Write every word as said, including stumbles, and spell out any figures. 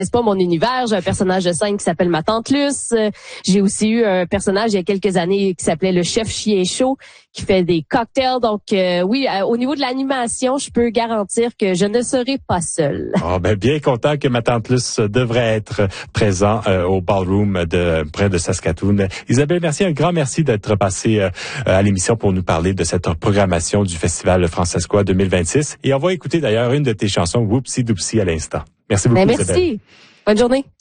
c'est pas mon univers. J'ai un personnage de scène qui s'appelle ma tante Luce. Euh, J'ai aussi eu un personnage il y a quelques années qui s'appelait le chef chien chaud, qui fait des cocktails. Donc euh, oui, euh, au niveau de l'animation, je peux garantir que je ne serai pas seule. Oh, ben bien content que ma tante Luce devrait être présent euh, au ballroom de près de Saskatoon. Isabelle Mercier, un grand merci d'être passée euh, à l'émission pour nous parler de cette programmation du Festival Francescois deux mille vingt-six. Et on va écouter d'ailleurs une de tes chansons, Whoopsie Doopsie, à l'instant. Merci beaucoup, Ben, Isabelle. merci. Bonne journée.